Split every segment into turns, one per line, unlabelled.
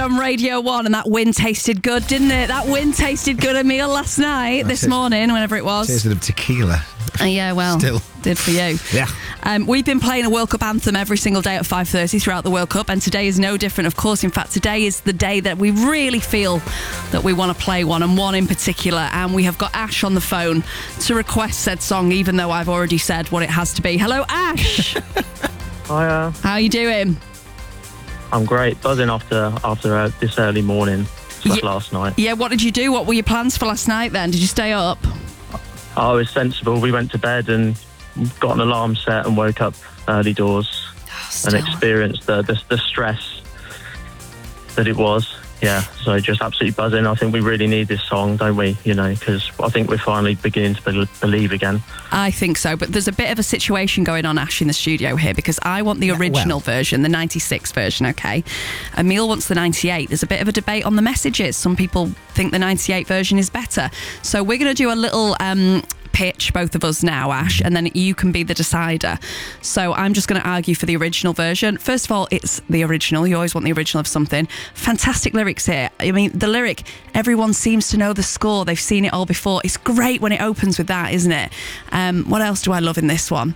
on Radio 1, and that win tasted good, didn't it? That win tasted good, Emil, last night, this morning, whenever it was.
Tasted of tequila.
Yeah, well,
Still.
did for you.
Yeah.
We've been playing a World Cup anthem every single day at 5:30 throughout the World Cup, and today is no different, of course. In fact, today is the day that we really feel that we want to play one, and one in particular, and we have got Ash on the phone to request said song, even though I've already said what it has to be. Hello, Ash.
Hiya.
How are you doing?
I'm great. Buzzing after this early morning last night.
Yeah, what did you do? What were your plans for last night then? Did you stay up?
I was sensible. We went to bed and got an alarm set and woke up early doors and experienced the stress that it was. Yeah, so just absolutely buzzing. I think we really need this song, don't we? You know, because I think we're finally beginning to believe again.
I think so, but there's a bit of a situation going on, Ash, in the studio here, because I want the original version, the 96 version, okay? Emil wants the 98. There's a bit of a debate on the messages. Some people think the 98 version is better. So we're going to do a little pitch, both of us now, Ash, and then you can be the decider. So I'm just going to argue for the original version. First of all, it's the original. You always want the original of something. Fantastic lyrics here. I mean, the lyric, everyone seems to know the score. They've seen it all before. It's great when it opens with that, isn't it? What else do I love in this one?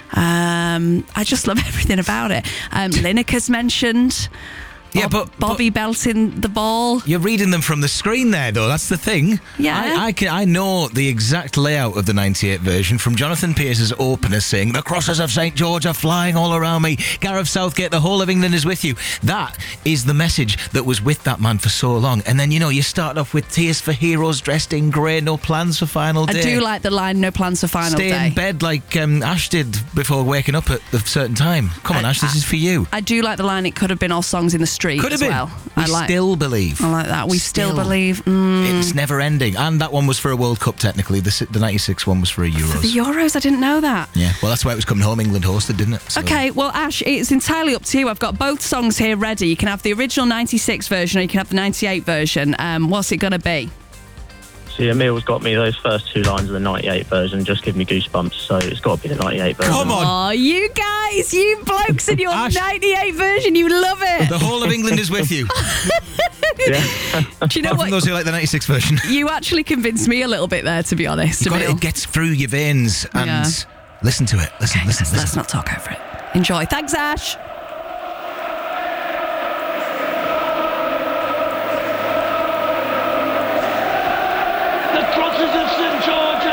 I just love everything about it. Lineker's mentioned.
Yeah, but
Bobby belting the ball.
You're reading them from the screen there, though. That's the thing.
Yeah.
I know the exact layout of the 98 version from Jonathan Pierce's opener saying, "The crosses of St. George are flying all around me. Gareth Southgate, the whole of England is with you." That is the message that was with that man for so long. And then, you know, you start off with Tears for Heroes dressed in grey, no plans for final day.
I do like the line, no plans for final day.
Stay in bed like Ash did before waking up at a certain time. Come on, Ash, this is for you.
I do like the line, it could have been all songs in the street.
Could have been.
Well.
We still believe.
I like that. We still believe.
It's never ending. And that one was for a World Cup, technically. The 96 one was for a Euros.
For the Euros? I didn't know that.
Yeah, well, that's why it was coming home. England hosted, didn't it? So.
Okay, well, Ash, it's entirely up to you. I've got both songs here ready. You can have the original 96 version or you can have the 98 version. What's it going to be?
See, Emil's got me those first two lines of the 98 version, just give me goosebumps, so it's got to be the 98 version.
Come on!
Oh, you guys, you blokes in your 98 version, you love it!
The whole of England is with you.
Yeah.
Do you know what?
From those who like the 96 version.
You actually convinced me a little bit there, to be honest.
It gets through your veins and listen to it. Listen.
Let's not talk over it. Enjoy. Thanks, Ash.